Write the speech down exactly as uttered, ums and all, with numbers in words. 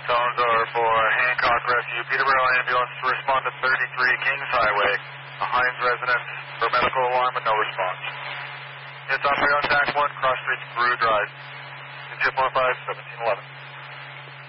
Tones are for Hancock Rescue. Peterborough Ambulance to respond to thirty-three Kings Highway. A Hines residence for medical alarm and no response. It's operator on T A C one, Cross Street, Brew Drive. two one five, seventeen eleven.